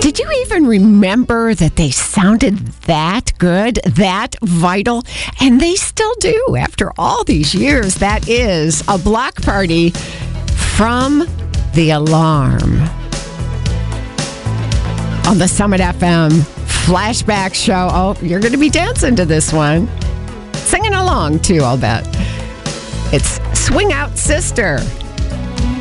Did you even remember that they sounded that good, that vital? And they still do after all these years. That is A Block Party from The Alarm. On the Summit FM Flashback Show. Oh, you're going to be dancing to this one. Singing along, too, I'll bet. It's Swing Out Sister.